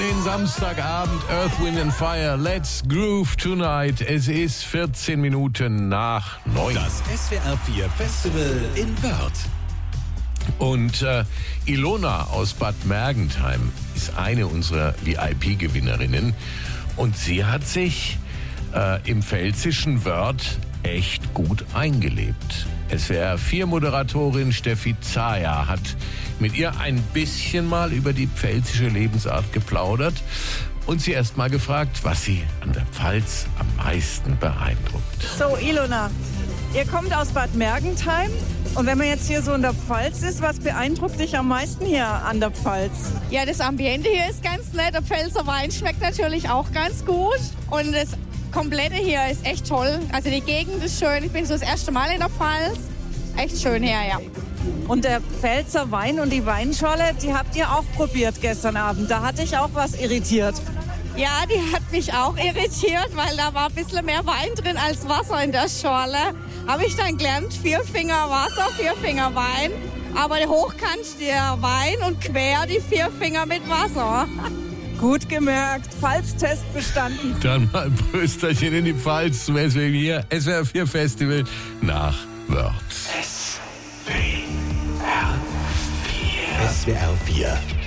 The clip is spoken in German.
den Samstagabend. Earth, Wind and Fire. Let's groove tonight. Es ist 14 Minuten nach 9. Das SWR 4 Festival in Wörth. Und Ilona aus Bad Mergentheim ist eine unserer VIP-Gewinnerinnen. Und sie hat sich im pfälzischen Wörth echt gut eingelebt. SWR 4-Moderatorin Steffi Zaja hat mit ihr ein bisschen mal über die pfälzische Lebensart geplaudert und sie erst mal gefragt, was sie an der Pfalz am meisten beeindruckt. So, Ilona, ihr kommt aus Bad Mergentheim und wenn man jetzt hier so in der Pfalz ist, was beeindruckt dich am meisten hier an der Pfalz? Ja, das Ambiente hier ist ganz nett. Der Pfälzer Wein schmeckt natürlich auch ganz gut und das Komplette hier ist echt toll. Also die Gegend ist schön. Ich bin so das erste Mal in der Pfalz. Echt schön hier, ja. Und der Pfälzer Wein und die Weinschorle, die habt ihr auch probiert gestern Abend. Da hatte ich auch was irritiert. Ja, die hat mich auch irritiert, weil da war ein bisschen mehr Wein drin als Wasser in der Schorle. Habe ich dann gelernt, 4 Finger Wasser, 4 Finger Wein. Aber hochkant der Wein und quer die 4 Finger mit Wasser. Gut gemerkt, Pfalztest bestanden. Dann mal ein Prösterchen in die Pfalz zum SWR 4 Festival nach Wörth. SWR 4